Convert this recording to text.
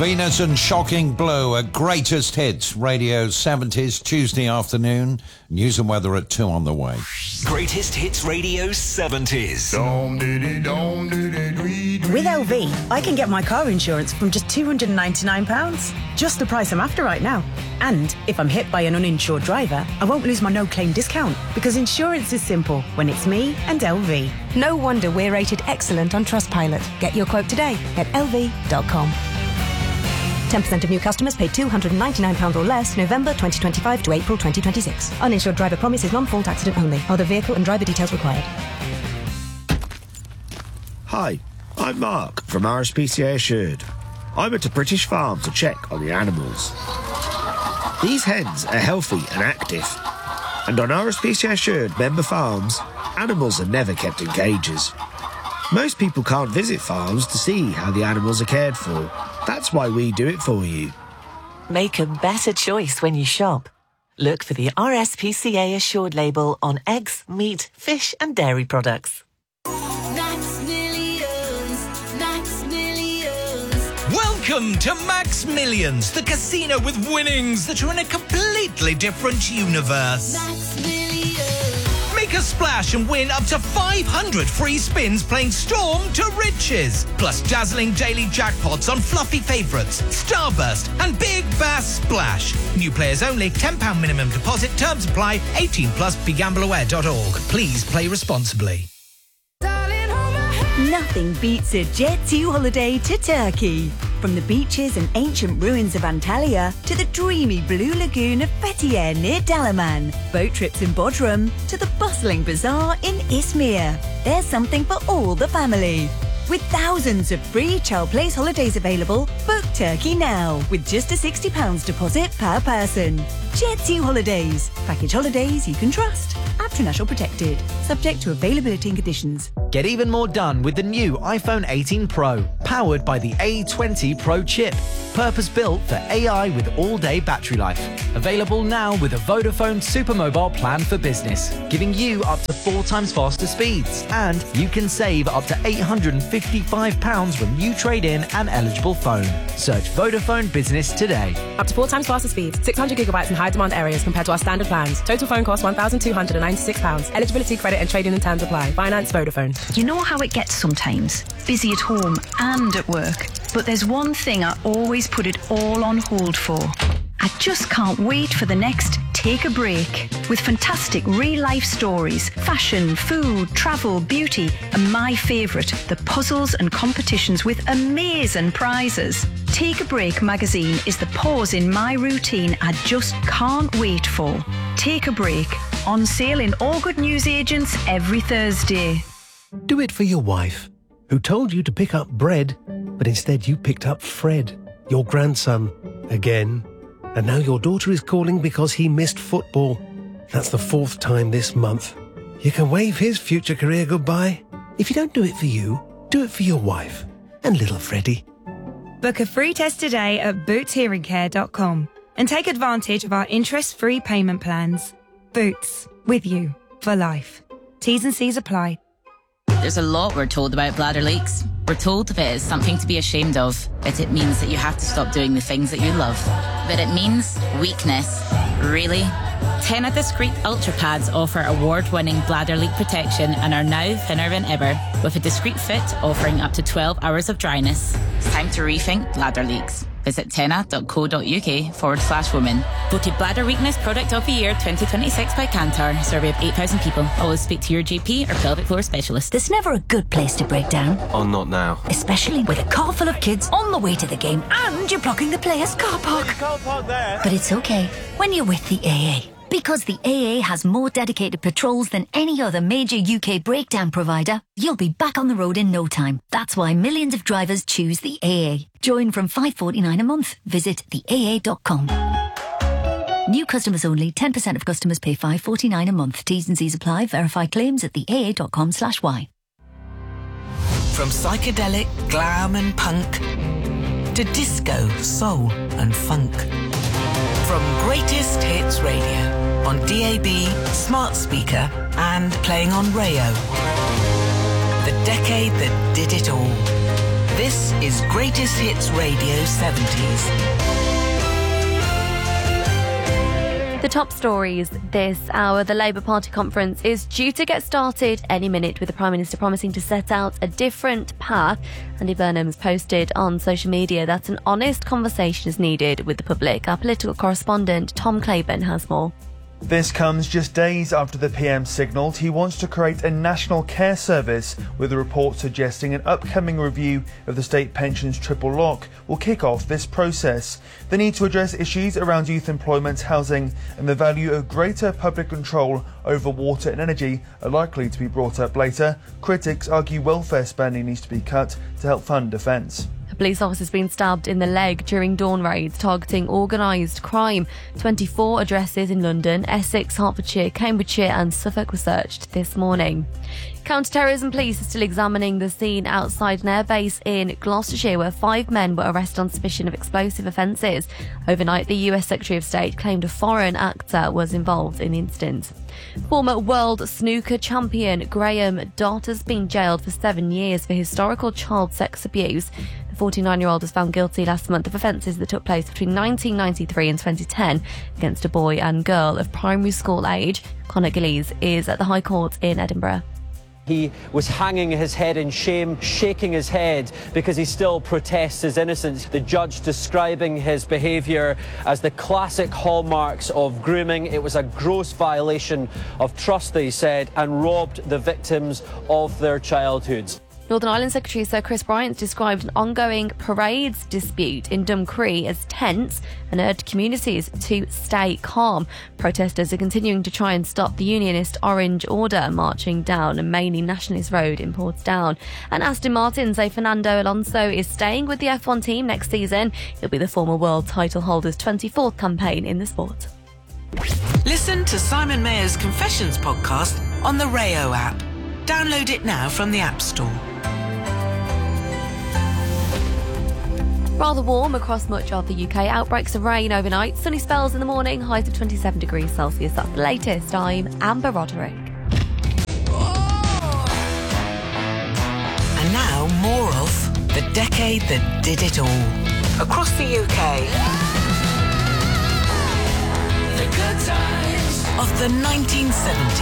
Venus and Shocking Blue at Greatest Hits Radio 70s, Tuesday afternoon. News and weather at 2 on the way. Greatest Hits Radio 70s. With LV, I can get my car insurance from just £299. Just the price I'm after right now. And if I'm hit by an uninsured driver, I won't lose my no-claim discount, because insurance is simple when it's me and LV. No wonder we're rated excellent on Trustpilot. Get your quote today at lv.com. 10% of new customers pay £299 or less November 2025 to April 2026. Uninsured driver promise is non-fault accident only. Other vehicle and driver details required. Hi, I'm Mark from RSPCA Assured. I went to British Farm to check on the animals. These hens are healthy and active. And on RSPCA Assured member farms, animals are never kept in cages. Most people can't visit farms to see how the animals are cared for. That's why we do it for you. Make a better choice when you shop. Look for the RSPCA Assured label on eggs, meat, fish and dairy products. Max Millions, Max Millions. Welcome to Max Millions, the casino with winnings that are in a completely different universe. Max Millions. Make a splash and win up to 500 free spins playing Storm to Riches. Plus dazzling daily jackpots on fluffy favourites, Starburst and Big Bass Splash. New players only, £10 minimum deposit, terms apply, 18 plus, begambleaware.org. Please play responsibly. Nothing beats a Jet 2 holiday to Turkey. From the beaches and ancient ruins of Antalya to the dreamy blue lagoon of Fethiye near Dalaman, boat trips in Bodrum to the bustling bazaar in Izmir. There's something for all the family. With thousands of free Child Place holidays available, book Turkey now with just a £60 deposit per person. Jet 2 Holidays. Package holidays you can trust. ABTA National Protected. Subject to availability and conditions. Get even more done with the new iPhone 18 Pro, powered by the A20 Pro chip. Purpose-built for AI with all-day battery life. Available now with a Vodafone Supermobile plan for business, giving you up to 4 times faster speeds. And you can save up to £855 when you trade in an eligible phone. Search Vodafone Business today. Up to 4 times faster speeds, 600 gigabytes in high-demand areas compared to our standard plans. Total phone cost £1,296. Eligibility, credit and trading and terms apply. Finance Vodafone. You know how it gets sometimes. Busy at home and at work. But there's one thing I always put it all on hold for. I just can't wait for the next Take a Break. With fantastic real-life stories, fashion, food, travel, beauty, and my favourite, the puzzles and competitions with amazing prizes. Take a Break magazine is the pause in my routine I just can't wait for. Take a Break. On sale in all good newsagents every Thursday. Do it for your wife, who told you to pick up bread, but instead you picked up Fred, your grandson, again. And now your daughter is calling because he missed football. That's the 4th time this month. You can wave his future career goodbye. If you don't do it for you, do it for your wife and little Freddie. Book a free test today at bootshearingcare.com and take advantage of our interest-free payment plans. Boots, with you for life. T's and C's apply. There's a lot we're told about bladder leaks. We're told of it as something to be ashamed of, but it means that you have to stop doing the things that you love. But it means weakness. Really? Tena Discreet Ultra Pads offer award-winning bladder leak protection and are now thinner than ever, with a discreet fit offering up to 12 hours of dryness. It's time to rethink bladder leaks. Visit tena.co.uk/women. Voted Bladder Weakness Product of the Year 2026 by Kantar. Survey of 8,000 people. Always speak to your GP or pelvic floor specialist. There's never a good place to break down. Oh, not now. Especially with a car full of kids on the way to the game and you're blocking the players' car park. Car park there. But it's okay when you're with the AA. Because the AA has more dedicated patrols than any other major UK breakdown provider, you'll be back on the road in no time. That's why millions of drivers choose the AA. Join from $5.49 a month. Visit theaa.com. New customers only. 10% of customers pay $5.49 a month. T's and C's apply. Verify claims at theaa.com/y. From psychedelic, glam and punk to disco, soul and funk. From Greatest Hits Radio on DAB, smart speaker and playing on Rayo. The decade that did it all. This is Greatest Hits Radio 70s. The top stories this hour. The Labour Party conference is due to get started any minute, with the Prime Minister promising to set out a different path. Andy Burnham's posted on social media that an honest conversation is needed with the public. Our political correspondent Tom Claiborne has more. This comes just days after the PM signalled he wants to create a national care service, with a report suggesting an upcoming review of the state pensions triple lock will kick off this process. The need to address issues around youth employment, housing and the value of greater public control over water and energy are likely to be brought up later. Critics argue welfare spending needs to be cut to help fund defence. A police officer has been stabbed in the leg during dawn raids targeting organised crime. 24 addresses in London, Essex, Hertfordshire, Cambridgeshire and Suffolk were searched this morning. Counter-terrorism police are still examining the scene outside an airbase in Gloucestershire, where 5 men were arrested on suspicion of explosive offences. Overnight, the US Secretary of State claimed a foreign actor was involved in the incident. Former world snooker champion Graham Dott has been jailed for 7 years for historical child sex abuse. The 49-year-old was found guilty last month of offences that took place between 1993 and 2010 against a boy and girl of primary school age. Conor Gillies is at the High Court in Edinburgh. He was hanging his head in shame, shaking his head because he still protests his innocence. The judge describing his behaviour as the classic hallmarks of grooming. It was a gross violation of trust, they said, and robbed the victims of their childhoods. Northern Ireland Secretary Sir Chris Bryant described an ongoing parades dispute in Dumcree as tense and urged communities to stay calm. Protesters are continuing to try and stop the Unionist Orange Order marching down a mainly nationalist road in Portsdown. And Aston Martin say Fernando Alonso is staying with the F1 team next season. It'll be the former world title holder's 24th campaign in the sport. Listen to Simon Mayer's Confessions podcast on the Rayo app. Download it now from the App Store. Rather warm across much of the UK. Outbreaks of rain overnight. Sunny spells in the morning. Highs of 27 degrees Celsius. That's the latest. I'm Amber Roderick. And now more of The Decade That Did It All. Across the UK. The good times of the 1970s.